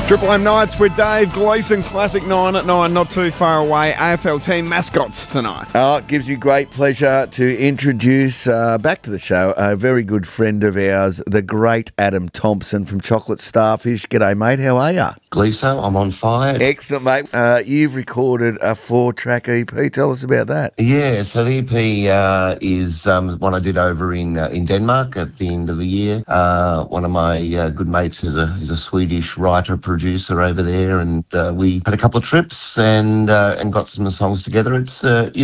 Triple M Nights with Dave Gleeson, Classic 9 at 9, not too far away. AFL team mascots tonight. It gives you great pleasure to introduce back to the show a very good friend of ours, the great Adam Thompson from Chocolate Starfish. G'day, mate. How are you? Gleeson, I'm on fire. Excellent, mate. You've recorded a 4-track EP. Tell us about that. Yeah, so the EP is one I did over in Denmark at the end of the year. One of my good mates is a Swedish writer, producer over there, and we had a couple of trips and got some songs together. It's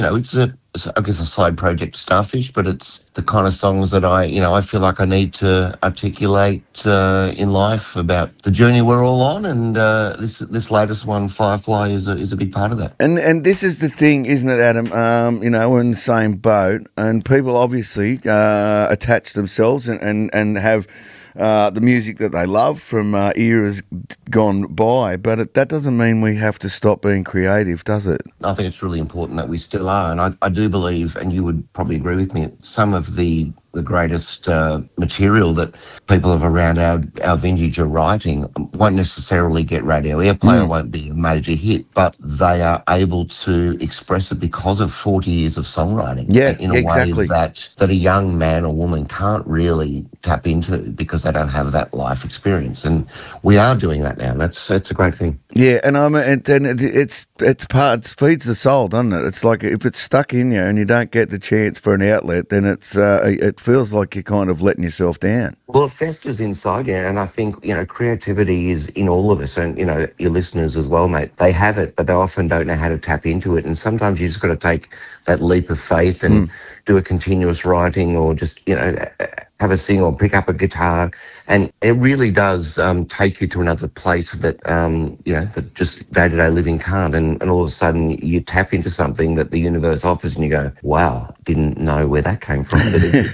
I guess a side project, Starfish, but it's the kind of songs that I feel like I need to articulate in life about the journey we're all on, and this latest one, Firefly, is a big part of that. And this is the thing, isn't it, Adam? We're in the same boat, and people obviously attach themselves and have the music that they love from eras gone by, but that doesn't mean we have to stop being creative, does it? I think it's really important that we still are, and I do believe, and you would probably agree with me, some of the greatest material that people of around our vintage are writing won't necessarily get radio airplay or won't be a major hit, but they are able to express it because of 40 years of songwriting in a way that a young man or woman can't really tap into because they don't have that life experience. And we are doing that now. That's a great thing. Yeah, and it's part, it feeds the soul, doesn't it? It's like if it's stuck in you and you don't get the chance for an outlet, then it feels like you're kind of letting yourself down. Well, it festers inside you, and I think, creativity is in all of us, and, your listeners as well, mate. They have it, but they often don't know how to tap into it, and sometimes you just got to take that leap of faith and do a continuous writing or just, have a sing or pick up a guitar, and it really does take you to another place that that just day-to-day living can't, and all of a sudden you tap into something that the universe offers and you go, wow, didn't know where that came from.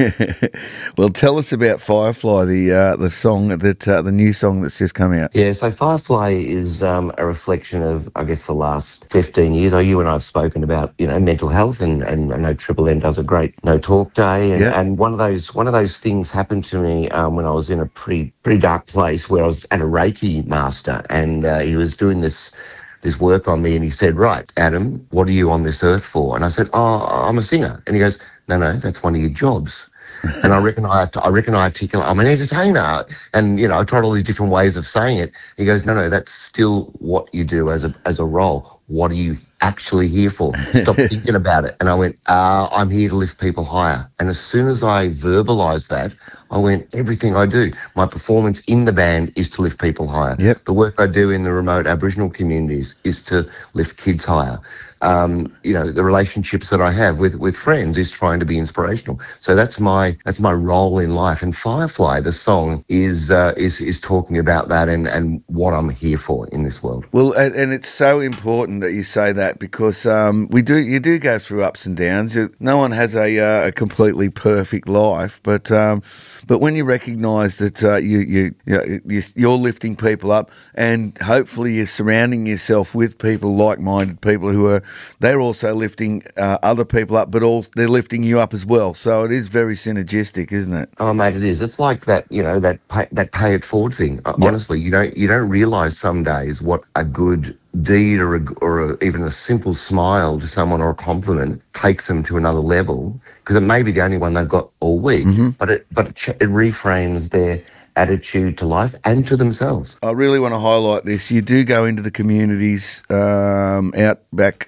Well, tell us about Firefly, the song that the new song that's just come out. Yeah, so Firefly is a reflection of, I guess, the last 15 years. You and I have spoken about mental health, and I know Triple M does a great No Talk Day, and one of those things happened to me when I was in a pretty dark place where I was at a Reiki master, and he was doing this work on me, and he said, right, Adam, what are you on this earth for? And I said, I'm a singer. And he goes, no, that's one of your jobs. And I reckon I articulate, I'm an entertainer. And, I tried all these different ways of saying it. He goes, no, that's still what you do as a role. What are you actually here for? Stop thinking about it. And I went, I'm here to lift people higher. And as soon as I verbalised that, I went, everything I do, my performance in the band is to lift people higher. Yep. The work I do in the remote Aboriginal communities is to lift kids higher. The relationships that I have with friends is trying to be inspirational. So that's my role in life. And Firefly, the song, is talking about that and what I'm here for in this world. Well, and it's so important that you say that, because you do go through ups and downs. No one has a completely perfect life, but when you recognise that you're lifting people up, and hopefully you're surrounding yourself with people, like-minded people who they're also lifting other people up, but they're lifting you up as well. So it is very synergistic, isn't it? Oh, mate, it is. It's like that, that pay it forward thing. Yep. Honestly, you don't realise some days what a good deed or even a simple smile to someone or a compliment takes them to another level, because it may be the only one they've got all week, but it reframes their attitude to life and to themselves. I really want to highlight this. You do go into the communities, outback,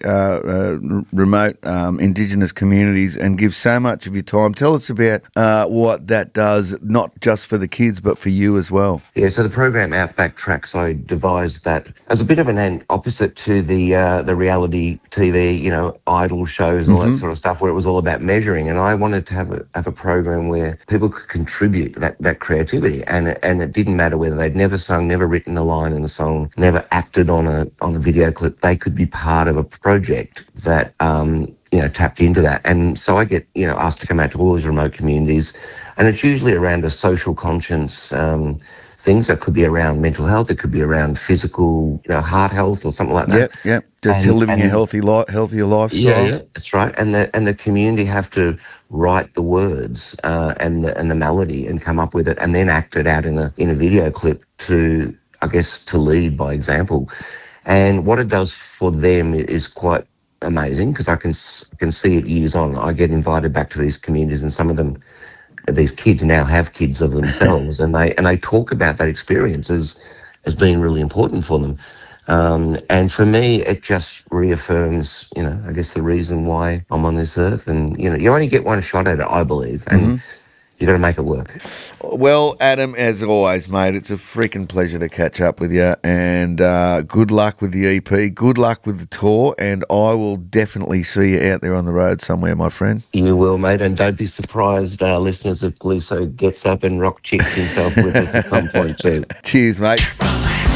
remote Indigenous communities, and give so much of your time. Tell us about what that does, not just for the kids, but for you as well. Yeah, so the program Outback Tracks, I devised that as a bit of an opposite to the reality TV, idol shows, all that sort of stuff, where it was all about measuring. And I wanted to have a program where people could contribute that creativity. And it didn't matter whether they'd never sung, never written a line in a song, never acted on a video clip. They could be part of a project that tapped into that. And so I get asked to come out to all these remote communities, and it's usually around a social conscience things. That could be around mental health, it could be around physical, heart health or something like that. Yep. Just living a healthier lifestyle. Yeah, that's right. And the community have to write the words and the melody and come up with it, and then act it out in a video clip to I guess, to lead by example. And what it does for them is quite amazing, because I can see it years on. I get invited back to these communities, and some of them, these kids now have kids of themselves, and they talk about that experience as being really important for them. And for me, it just reaffirms, I guess, the reason why I'm on this earth. And, you only get one shot at it, I believe, and you got to make it work. Well, Adam, as always, mate, it's a freaking pleasure to catch up with you, and good luck with the EP, good luck with the tour, and I will definitely see you out there on the road somewhere, my friend. You will, mate, and don't be surprised, listeners, if Gluso gets up and rock chicks himself with us at some point too. Cheers, mate.